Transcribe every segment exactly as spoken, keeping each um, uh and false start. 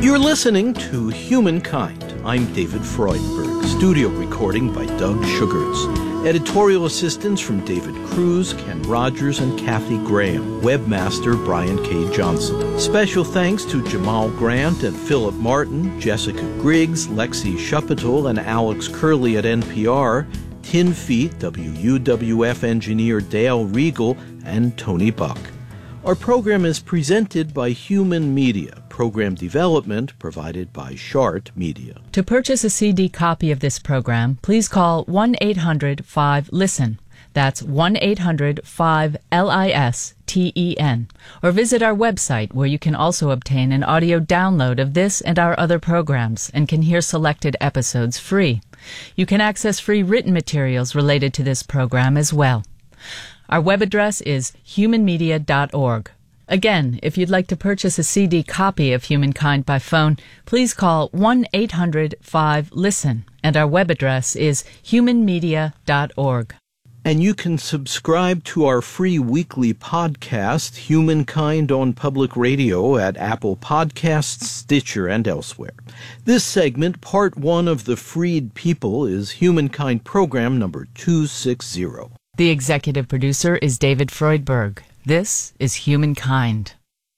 You're listening to Humankind. I'm David Freudberg. Studio recording by Doug Sugars. Editorial assistance from David Cruz, Ken Rogers, and Kathy Graham. Webmaster Brian K. Johnson. Special thanks to Jamal Grant and Philip Martin, Jessica Griggs, Lexi Shupatel, and Alex Curley at N P R, Tin Feet, W U W F engineer Dale Regal, and Tony Buck. Our program is presented by Human Media. Program development provided by Shart Media. To purchase a C D copy of this program, please call one eight hundred five listen. That's one eight hundred five L I S T E N. Or visit our website where you can also obtain an audio download of this and our other programs and can hear selected episodes free. You can access free written materials related to this program as well. Our web address is human media dot org. Again, if you'd like to purchase a C D copy of Humankind by phone, please call one eight hundred five listen, and our web address is human media dot org. And you can subscribe to our free weekly podcast, Humankind on Public Radio, at Apple Podcasts, Stitcher, and elsewhere. This segment, part one of The Freed People, is Humankind program number two sixty. The executive producer is David Freudberg. This is Humankind.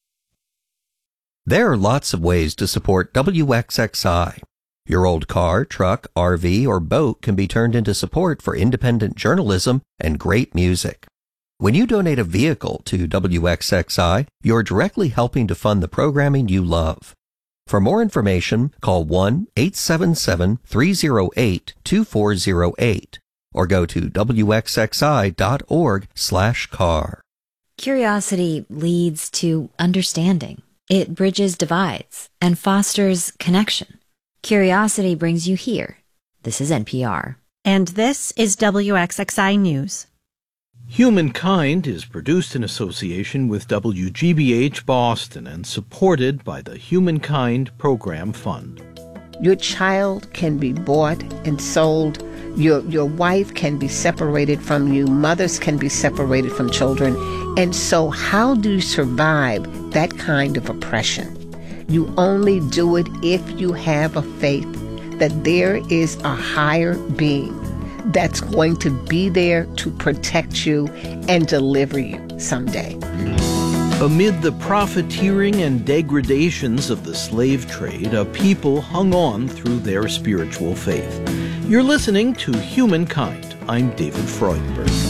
There are lots of ways to support W X X I. Your old car, truck, R V, or boat can be turned into support for independent journalism and great music. When you donate a vehicle to W X X I, you're directly helping to fund the programming you love. For more information, call one eight seven seven, three oh eight, two four oh eight or go to W X X I dot org slash car. Curiosity leads to understanding. It bridges divides and fosters connection. Curiosity brings you here. This is N P R. And this is W X X I News. Humankind is produced in association with W G B H Boston and supported by the Humankind Program Fund. Your child can be bought and sold. Your, your wife can be separated from you. Mothers can be separated from children. And so how do you survive that kind of oppression? You only do it if you have a faith that there is a higher being that's going to be there to protect you and deliver you someday. Amid the profiteering and degradations of the slave trade, a people hung on through their spiritual faith. You're listening to Humankind. I'm David Freudberg.